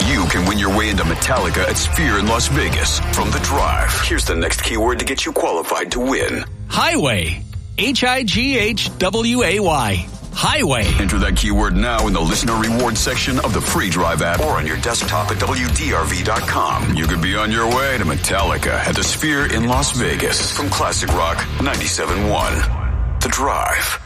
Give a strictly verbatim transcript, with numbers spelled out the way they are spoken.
You can win your way into Metallica at Sphere in Las Vegas from The Drive. Here's the next keyword to get you qualified to win. Highway. H I G H W A Y. Highway. Enter that keyword now in the listener rewards section of the free Drive app or on your desktop at W D R V dot com. You could be on your way to Metallica at the Sphere in Las Vegas from Classic Rock ninety-seven point one. The Drive.